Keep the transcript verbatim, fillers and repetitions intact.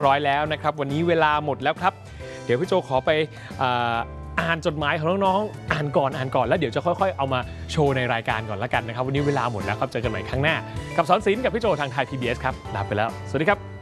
ร้อยแล้วนะครับวันนี้เวลาหมดแล้วครับเดี๋ยวพี่โจขอไปอ่านจดหมายของน้องๆอ่านก่อนอ่านก่อนแล้วเดี๋ยวจะค่อยๆเอามาโชว์ในรายการก่อนละกันนะครับวันนี้เวลาหมดแล้วครับเจอกันใหม่ครั้งหน้ากับสอนศิลป์กับพี่โจทางไทย พี บี เอส ครับลาไปแล้วสวัสดีครับ